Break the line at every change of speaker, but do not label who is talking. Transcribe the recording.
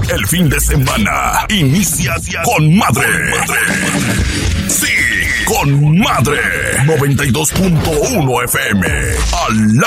El fin de semana inicia con madre. Sí, con madre. 92.1 FM. Al